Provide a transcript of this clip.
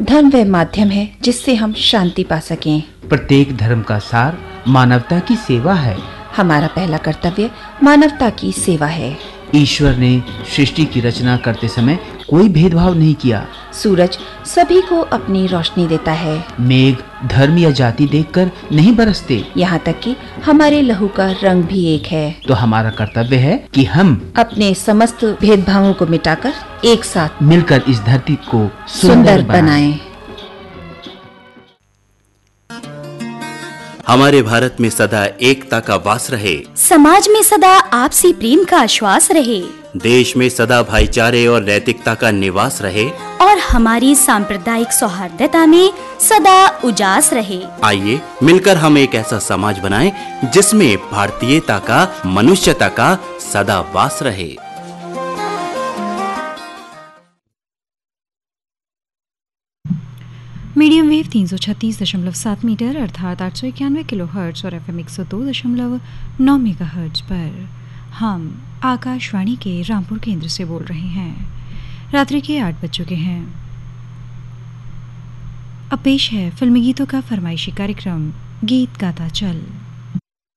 धर्म वह माध्यम है जिससे हम शांति पा सकें। प्रत्येक धर्म का सार मानवता की सेवा है। हमारा पहला कर्तव्य मानवता की सेवा है। ईश्वर ने सृष्टि की रचना करते समय कोई भेदभाव नहीं किया। सूरज सभी को अपनी रोशनी देता है। मेघ धर्म या जाति देखकर नहीं बरसते। यहाँ तक कि हमारे लहू का रंग भी एक है। तो हमारा कर्तव्य है कि हम अपने समस्त भेदभावों को मिटाकर एक साथ मिलकर इस धरती को सुंदर बनाएं। हमारे भारत में सदा एकता का वास रहे। समाज में सदा आपसी प्रेम का आश्वास रहे। देश में सदा भाईचारे और नैतिकता का निवास रहे। और हमारी सांप्रदायिक सौहार्दता में सदा उजास रहे। आइए मिलकर हम एक ऐसा समाज बनाएं जिसमें भारतीयता का, मनुष्यता का सदा वास रहे। मीडियम वेव 336.7 मीटर अर्थात 891 किलोहर्ट्ज और FM 102.9 मेगाहर्ट्ज पर हम आकाशवाणी के रामपुर केंद्र से बोल रहे हैं। रात्रि के 8 बज चुके हैं। अब पेश है फिल्मी गीतों का फरमाइशी कार्यक्रम गीत गाता चल।